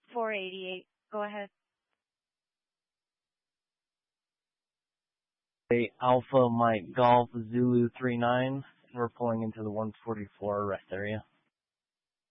488. Go ahead. Hey, Alpha Mike Golf Zulu 39. We're pulling into the 144 rest area.